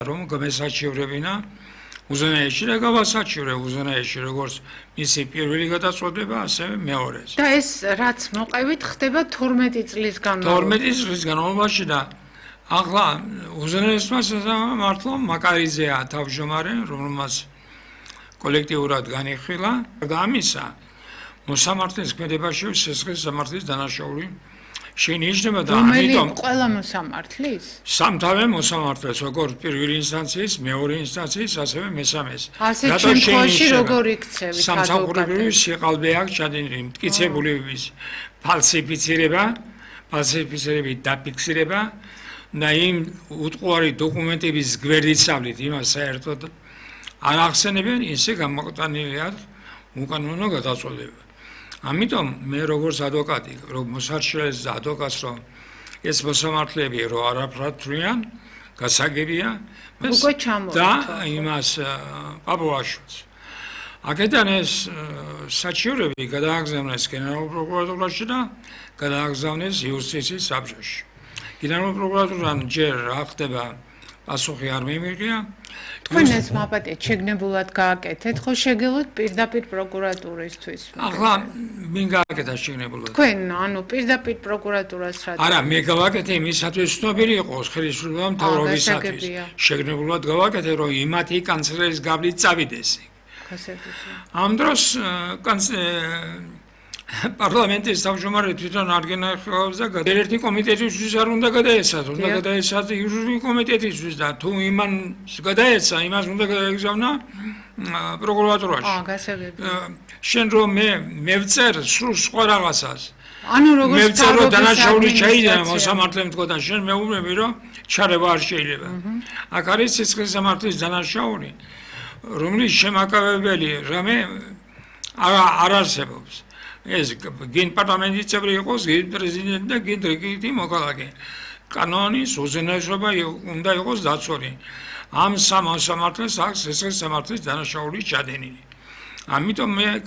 რომ გამესაჩივრებინა უზენაეში და გავასაჩივრე უზენაეში როგორც მისი პირველი გადაწყვეტილება, ასევე მეორეც. და ეს რაც მოყევით ხდება 12 წლის განმავლობაში. 12 წლის განმავლობაში და ახლა უზენაესმა მართლა მაკარიძეა თავმჯდომარე, რომელმაც კოლექტიურად განიხილა და ამისა მოსამართლის ქმედებაში სისხლის სამართლის დანაშაული შეინიშნება და ამიტომ ყველა მოსამართლის? სამთავე მოსამართლეს, როგორც პირველი ინსტანციის, მეორე ინსტანციის, ასევე მესამეს. ასეთ შემთხვევაში როგორ იქცევით სამსახურებრივი სიყალბე აქვს ჩადენილი, მტკიცებულების ფალსიფიცირებით დაფიქსირება და იმ უტყუარი დოკუმენტების გვერდისავლით იმას საერთოდ არ ახსენებენ, ისე გამოყენებულია უკანონო გადაწყვეტილება. ამიტომ მე როგორც ადვოკატი, რომ მოსარჩელეს და ადვოკატს რომ ეს მოსამართლეები რომ არაფრათვრიან, გასაგებია უკვე ჩამოვიდა და იმას პაპუაშვილს. აქედან ეს საჩივრები გადააგზავნეს გენერალურ პროკურატურაში და გადააგზავნეს იუსტიციის საბჭოში. გენერალურ პროკურატურამ ჯერ რა ხდება პასუხი არ მიიღია. თქვენ ეს მაპატიეთ შეგნებულად გააკეთეთ, ხო შეგელოთ პირდაპირ პროკურატურისთვის? ახლა მინ გააკეთა შეგნებულად? თქვენ, ანუ პირდაპირ პროკურატურას რა? არა, მე გავაკეთე იმისათვის ცნობილი იყოს ხელისუფლება მთავრობისათვის. შეგნებულად გავაკეთე, რომ იმათი კანცლერის გავლით წავიდეს. ამ დროს პარლამენტის თავმჯდომარე თვითონ არ გენახავს და ერთ კომიტეტისთვის არ უნდა გადაეცათ, უნდა გადაეცათ იურიდიული კომიტეტისთვის და თუ იმან გადაეცა, იმას უნდა გადაეგზავნა პროკურატურაში. გასაგებია. შენ რომ მე ვწერ სულ სხვა რაღაცას. ანუ როგორც მე ვწერ რომ დანაშაული შეიძლება მოსამართლემ თქვა და შენ მეუბნები რომ ჩარევა არ შეიძლება. აქ არის სისხლის სამართლის დანაშაული, რომლის შემაკავებელი რამე არ არსებობს. ეს გინ პარლამენტის წევრი იყოს, გინ პრეზიდენტი და გინ რიგითი მოქალაქე. კანონის უზენაესობა უნდა იყოს დაცული. ამ სამ მოსამართლეს აქვს სისხლის სამართლის დანაშაული ჩადენილი. ამიტომ მე